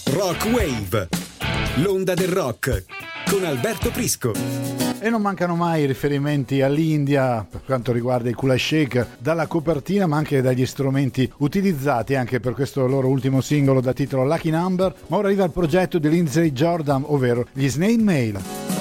Rock Wave, l'onda del rock, con Alberto Prisco. E non mancano mai riferimenti all'India per quanto riguarda i Kula Shake, dalla copertina ma anche dagli strumenti utilizzati anche per questo loro ultimo singolo da titolo Lucky Number. Ma ora arriva il progetto di Lindsey Jordan, ovvero gli Snail Mail.